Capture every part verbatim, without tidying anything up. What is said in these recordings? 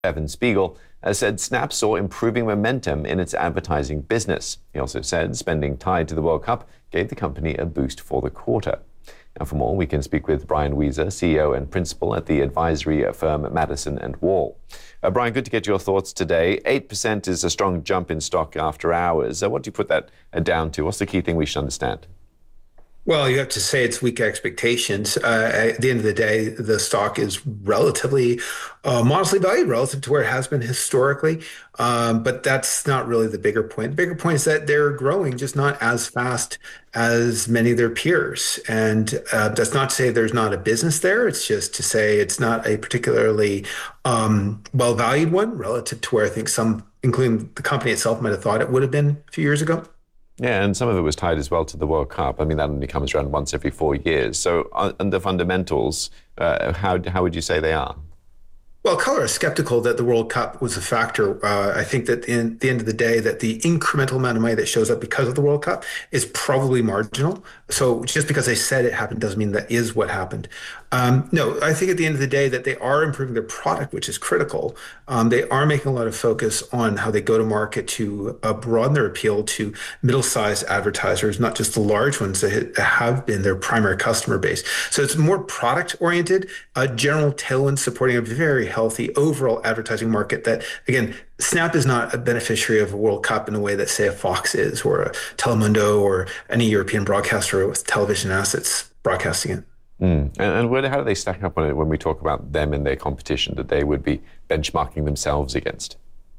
Evan Spiegel uh, said Snap saw improving momentum in its advertising business. He also said spending tied to the World Cup gave the company a boost for the quarter. Now, for more, we can speak with Brian Wieser, C E O and principal at the advisory firm Madison and Wall. Uh, Brian, good to get your thoughts today. eight percent is a strong jump in stock after hours. Uh, what do you put that uh, down to? What's the key thing we should understand? Well, you have to say it's weak expectations. Uh, at the end of the day, the stock is relatively uh, modestly valued relative to where it has been historically. Um, but that's not really the bigger point. The bigger point is that they're growing, just not as fast as many of their peers. And uh, that's not to say there's not a business there. It's just to say it's not a particularly um, well-valued one relative to where I think some, including the company itself, might have thought it would have been a few years ago. Yeah, and some of it was tied as well to the World Cup. I mean, that only comes around once every four years. So uh, and the fundamentals, uh, how, how would you say they are? Well, Color is skeptical that the World Cup was a factor. Uh, I think that in the end of the day, that the incremental amount of money that shows up because of the World Cup is probably marginal. So just because they said it happened doesn't mean that is what happened. Um, no, I think at the end of the day that they are improving their product, which is critical. Um, they are making a lot of focus on how they go to market to uh, broaden their appeal to middle-sized advertisers, not just the large ones that have been their primary customer base. So it's more product-oriented, a general tailwind supporting a very healthy overall advertising market that, again, Snap is not a beneficiary of a World Cup in the way that, say, a Fox is, or a Telemundo, or any European broadcaster with television assets broadcasting it. Mm. And, and where, how do they stack up on it when we talk about them and their competition that they would be benchmarking themselves against?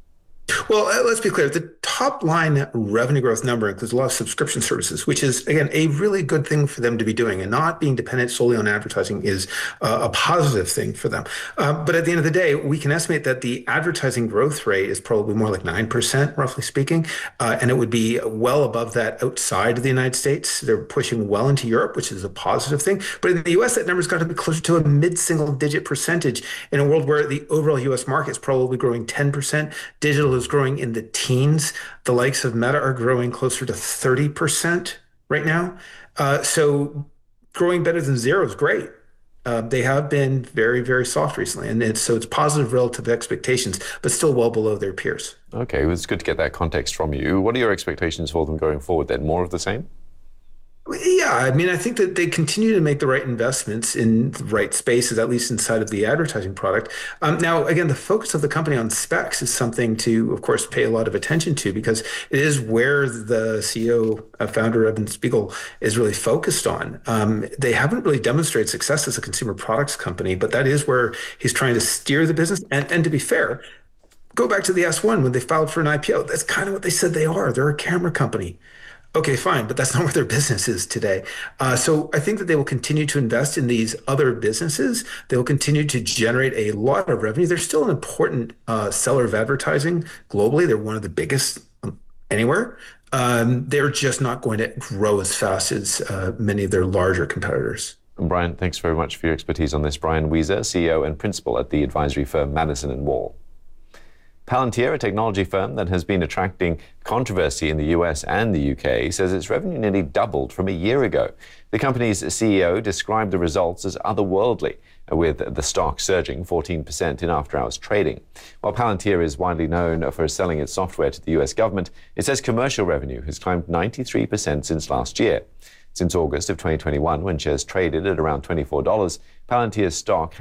Well, let's be clear. The top line revenue growth number includes a lot of subscription services, which is, again, a really good thing for them to be doing. And not being dependent solely on advertising is uh, a positive thing for them. Uh, but at the end of the day, we can estimate that the advertising growth rate is probably more like nine percent, roughly speaking. Uh, and it would be well above that outside of the United States. They're pushing well into Europe, which is a positive thing. But in the U S, that number's got to be closer to a mid-single digit percentage in a world where the overall U S market is probably growing ten percent. Digital is growing in the teens. The likes of Meta are growing closer to thirty percent right now. Uh, so growing better than zero is great. Uh, they have been very, very soft recently. And it's, so it's positive relative expectations, but still well below their peers. Okay, well, it's good to get that context from you. What are your expectations for them going forward then? More of the same? Yeah, I mean, I think that they continue to make the right investments in the right spaces, at least inside of the advertising product. Um, now, again, the focus of the company on specs is something to, of course, pay a lot of attention to, because it is where the C E O, uh, founder, Evan Spiegel, is really focused on. Um, they haven't really demonstrated success as a consumer products company, but that is where he's trying to steer the business. And, and to be fair, go back to the S one when they filed for an I P O. That's kind of what they said they are. They're a camera company. Okay, fine, but that's not what their business is today. Uh, so I think that they will continue to invest in these other businesses. They will continue to generate a lot of revenue. They're still an important uh, seller of advertising globally. They're one of the biggest anywhere. Um, they're just not going to grow as fast as uh, many of their larger competitors. And Brian, thanks very much for your expertise on this. Brian Wieser, C E O and principal at the advisory firm Madison and Wall. Palantir, a technology firm that has been attracting controversy in the U S and the U K, says its revenue nearly doubled from a year ago. The company's C E O described the results as otherworldly, with the stock surging fourteen percent in after-hours trading. While Palantir is widely known for selling its software to the U S government, it says commercial revenue has climbed ninety-three percent since last year. Since August of twenty twenty-one, when shares traded at around twenty-four dollars, Palantir's stock